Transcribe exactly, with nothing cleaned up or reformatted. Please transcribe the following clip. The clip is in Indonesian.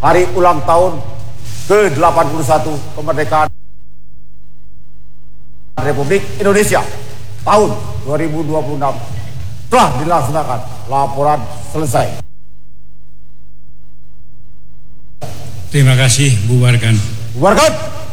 hari ulang tahun ke delapan puluh satu kemerdekaan Republik Indonesia tahun dua ribu dua puluh enam telah dilaksanakan. Laporan selesai. Terima kasih, bubarkan. Bubarkan.